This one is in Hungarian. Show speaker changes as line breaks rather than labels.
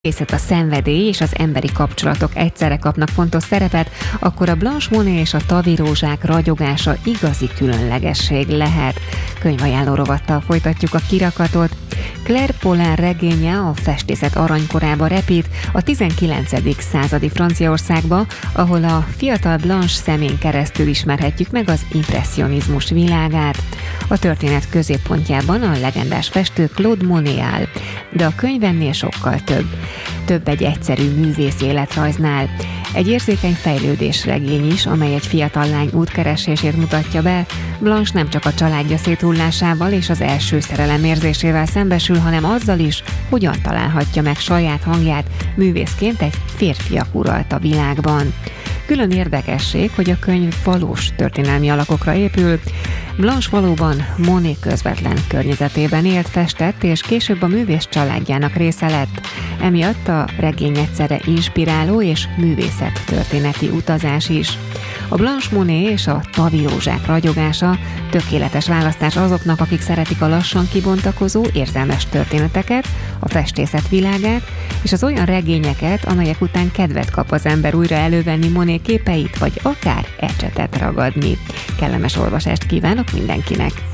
A szenvedély és az emberi kapcsolatok egyszerre kapnak fontos szerepet, akkor a Blanche Monet és a tavirózsák ragyogása igazi különlegesség lehet. Könyvajánló rovattal folytatjuk a kirakatot. Claire Polin regénye a festészet aranykorába repít a 19. századi Franciaországba, ahol a fiatal Blanche szemén keresztül ismerhetjük meg az impresszionizmus világát. A történet középpontjában a legendás festő Claude Monet áll, de a könyv ennél sokkal több. Több egy egyszerű művész életrajznál. Egy érzékeny fejlődésregény is, amely egy fiatal lány útkeresését mutatja be. Blanche nem csak a családja széthullásával és az első szerelem érzésével szembesül, hanem azzal is, hogyan találhatja meg saját hangját művészként egy férfiak uralta világban. Külön érdekesség, hogy a könyv valós történelmi alakokra épül. Blanche valóban Monet közvetlen környezetében élt, festett, és később a művész családjának része lett. Emiatt a regény egyszerre inspiráló és művészettörténeti utazás is. A Blanche Monet és a tavirózsák ragyogása tökéletes választás azoknak, akik szeretik a lassan kibontakozó, érzelmes történeteket, a festészet világát, és az olyan regényeket, amelyek után kedvet kap az ember újra elővenni Monet képeit, vagy akár ecsetet ragadni. Kellemes olvasást kívánok mindenkinek!